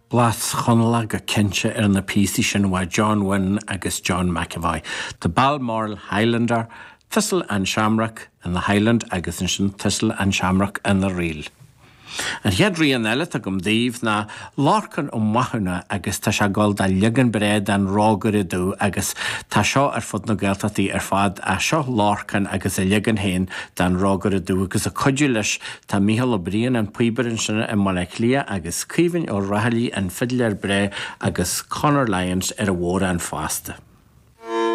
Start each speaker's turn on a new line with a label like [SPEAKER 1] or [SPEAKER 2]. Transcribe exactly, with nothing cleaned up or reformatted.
[SPEAKER 1] Blas chonla go cinse ar na písi sin wa John Wynne agus John McAvoy. The Balmoral Highlander, Thistle and Shamrock in the Highland agus in sin Thistle and Shamrock in the Reel. An headrí an eile a gom díomh na lorcan ó maithuna agus tá se gáil dá ligan bread an rágur i dú agus tá seo ar fud na gailtatí ar fad a seo lorcan agus a ligan hain dan rágur i dú agus a cuidiú leis tá Mícheál Ó Briain an puiberin sinna in Moleclia agus Cíbhain Ó Rathailí an Fiddler Bre agus Conor Lyons ar a mhór an fásta.